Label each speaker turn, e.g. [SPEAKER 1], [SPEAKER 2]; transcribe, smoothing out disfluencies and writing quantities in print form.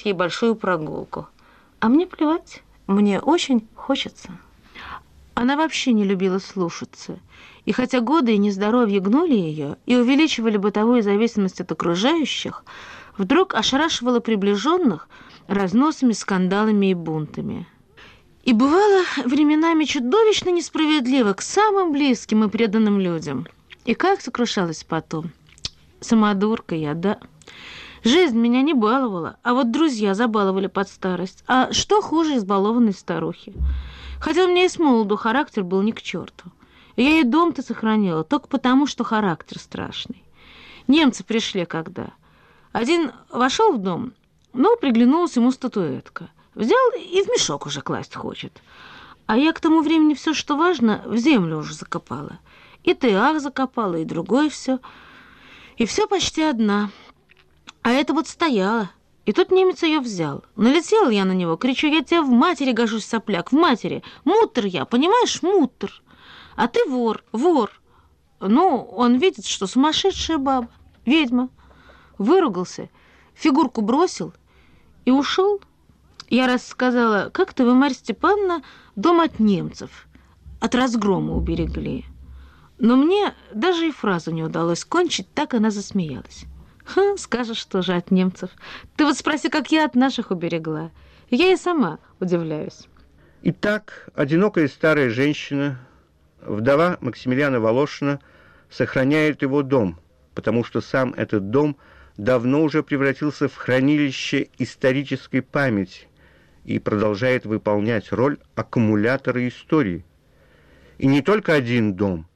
[SPEAKER 1] устроить ей большую прогулку. А мне плевать, мне очень хочется. Она вообще не любила слушаться. И хотя годы и нездоровье гнули ее и увеличивали бытовую зависимость от окружающих, вдруг ошарашивала приближенных разносами, скандалами и бунтами. И бывало временами чудовищно несправедливо к самым близким и преданным людям. И как сокрушалась потом. Самодурка я, да. Жизнь меня не баловала, а вот друзья забаловали под старость. А что хуже избалованной старухи? Хотя у меня и с молоду характер был ни к черту. Я и дом-то сохранила только потому, что характер страшный. Немцы пришли когда. Один вошел в дом, но приглянулась ему статуэтка. Взял и в мешок уже класть хочет. А я к тому времени все, что важно, в землю уже закопала. И тыах закопала, и другое все. И все почти одна. А это вот стояла. И тут немец ее взял. Налетела я на него, кричу: я тебе в матери гожусь, сопляк, в матери. Мутр я, понимаешь, мутр. А ты вор, вор. Ну, он видит, что сумасшедшая баба, ведьма. Выругался, фигурку бросил и ушел. Я раз сказала: как-то вы, Марья Степановна, дом от немцев, от разгрома уберегли. Но мне даже и фразу не удалось кончить, так она засмеялась. Ха, скажешь тоже от немцев. Ты вот спроси, как я от наших уберегла. Я и сама удивляюсь.
[SPEAKER 2] Итак, одинокая старая женщина, вдова Максимилиана Волошина, сохраняет его дом, потому что сам этот дом давно уже превратился в хранилище исторической памяти и продолжает выполнять роль аккумулятора истории. И не только один дом,